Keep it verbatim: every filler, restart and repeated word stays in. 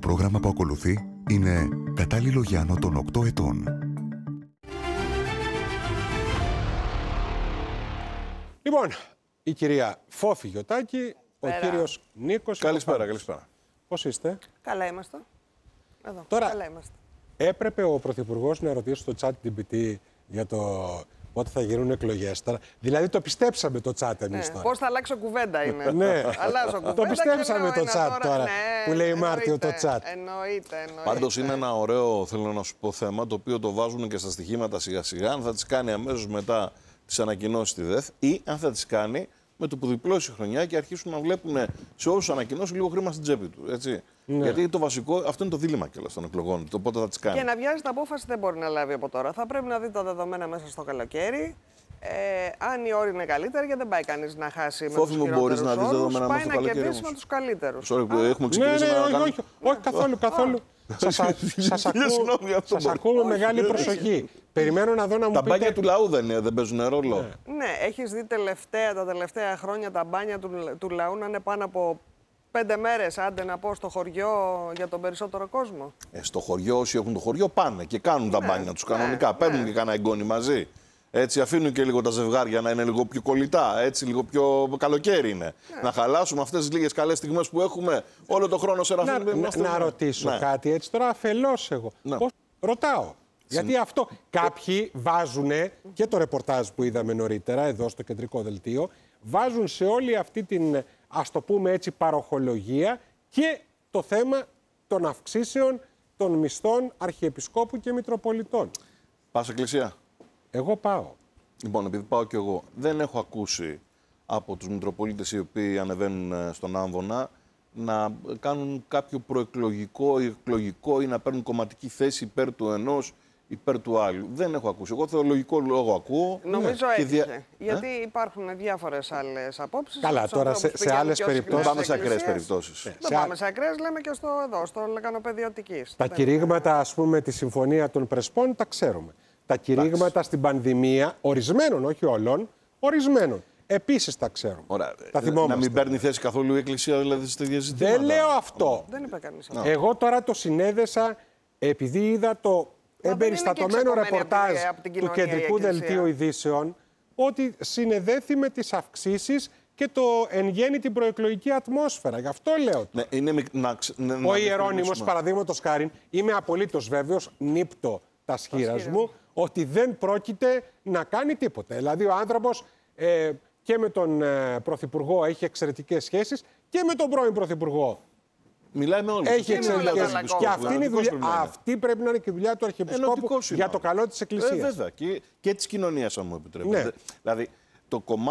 πρόγραμμα που ακολουθεί είναι κατάλληλο για άνω των οκτώ ετών. Λοιπόν, η κυρία Φόφη Γιωτάκη, ο κύριος Νίκος. Καλησπέρα, καλησπέρα. Πώς είστε? Καλά είμαστε. Εδώ, Τώρα, καλά είμαστε. Έπρεπε ο Πρωθυπουργός να ρωτήσει το chat τζι πι τι για το πότε θα γίνουν εκλογές. Δηλαδή το πιστέψαμε το chat εμείς Ναι, τώρα. πώς θα αλλάξω κουβέντα είναι. Ναι. Αλλάζω κουβέντα. Το πιστέψαμε και το λέω chat ένα τώρα, ναι, που λέει Μάρτιο το εννοείται, chat. Εννοείται, εννοείται. Πάντως είναι ένα ωραίο, θέλω να σου πω, θέμα, το οποίο το βάζουν και στα στοιχήματα σιγά σιγά. Αν θα τις κάνει αμέσως μετά τις ανακοινώσεις στη ΔΕΘ ή αν θα τις κάνει με το που διπλώσει η χρονιά και αρχίσουν να βλέπουν σε όσους ανακοινώσει λίγο χρήμα στην τσέπη του. Έτσι. Ναι. Γιατί το βασικό, αυτό είναι το δίλημμα κιόλας των εκλογών, το πότε θα τις κάνει. Και να βιάζει την απόφαση δεν μπορεί να λάβει από τώρα. Θα πρέπει να δει τα δεδομένα μέσα στο καλοκαίρι. Ε, αν οι όροι είναι καλύτεροι, γιατί δεν πάει κανείς να χάσει με τους χειρότερους μπορείς να δεις δεδομένα μέσα στο πάει να καλοκαίρι. κερδίσει με τους καλύτερους. Sorry, που έχουμε ξεκινήσει Ναι, ναι, να όχι, κάνουμε... όχι, όχι, καθόλου, καθόλου. Σας, α, σας ακούω, σας ακούω με μεγάλη προσοχή. Περιμένω να δω να μου τα πείτε... μπάνια του λαού δεν, δεν παίζουν ρόλο. Ναι, ναι έχεις δει τελευταία, τα τελευταία χρόνια τα μπάνια του, του λαού να είναι πάνω από πέντε μέρες, άντε να πω, στο χωριό για τον περισσότερο κόσμο. Ε, στο χωριό, όσοι έχουν το χωριό πάνε και κάνουν τα Ναι, μπάνια τους ναι, κανονικά. ναι. Παίρνουν και κανένα εγγόνι μαζί. Έτσι αφήνουν και λίγο τα ζευγάρια να είναι λίγο πιο κολλητά, έτσι λίγο πιο καλοκαίρι είναι. Ναι. Να χαλάσουμε αυτές τις λίγες καλές στιγμές που έχουμε όλο το χρόνο σε ραφή. Να, να, να ρωτήσω ναι. κάτι έτσι τώρα αφελώς εγώ. Ναι. Πώς, ρωτάω. Γιατί αυτό κάποιοι βάζουν και το ρεπορτάζ που είδαμε νωρίτερα εδώ στο κεντρικό δελτίο, βάζουν σε όλη αυτή την, ας το πούμε έτσι, παροχολογία και το θέμα των αυξήσεων των μισθών αρχιεπισκόπου και μητροπολιτών. Πας εκκλησία. Εγώ πάω. Λοιπόν, επειδή πάω κι εγώ, δεν έχω ακούσει από τους μητροπολίτες οι οποίοι ανεβαίνουν στον Άμβονα να κάνουν κάποιο προεκλογικό ή εκλογικό ή να παίρνουν κομματική θέση υπέρ του ενός, υπέρ του άλλου. Δεν έχω ακούσει. Εγώ θεολογικό λόγο ακούω. Νομίζω και έτυχε. δια... Γιατί ε? υπάρχουν διάφορες άλλες απόψεις. Καλά, τώρα σε, σε άλλες περιπτώσεις. Πάμε σε ακραίες περιπτώσεις. Δεν σε πάμε σε ακραίες, λέμε και στο, εδώ, στο λεκανοπέδιο Αττικής. Τα κηρύγματα, ας πούμε, τη Συμφωνία των Πρεσπών, τα ξέρουμε. Τα κηρύγματα στην πανδημία, ορισμένων, όχι όλων, ορισμένων. Επίσης τα ξέρουμε. Ωραία. Τα θυμόμαστε. Να μην παίρνει θέση καθόλου η Εκκλησία δηλαδή σε τέτοια ζητήματα. Δεν λέω αυτό. Δεν είπε κανείς αυτό. Εγώ τώρα το συνέδεσα επειδή είδα το εμπεριστατωμένο ρεπορτάζ από την του κεντρικού δελτίου ειδήσεων ότι συνεδέθη με τις αυξήσεις και το εν γέννη την προεκλογική ατμόσφαιρα. Γι' αυτό λέω. Ναι, είναι, να, ναι, Ο να Ιερώνυμος, παραδείγματος χάριν, είμαι απολύτως βέβαιος, νύπτω τα σχήρας μου, ότι δεν πρόκειται να κάνει τίποτα. Δηλαδή ο άνθρωπος ε, και με τον ε, Πρωθυπουργό έχει εξαιρετικές σχέσεις και με τον πρώην Πρωθυπουργό. Μιλάει με όλους. Έχει εξαιρετικές σχέσεις. Και αυτή, είναι η δουλειά, αυτή πρέπει να είναι και η δουλειά του Αρχιεπισκόπου για το καλό της Εκκλησίας. Ε, βέβαια. Και, και της κοινωνίας, αν μου επιτρέπετε. Ναι. Δηλαδή, το κομμάτι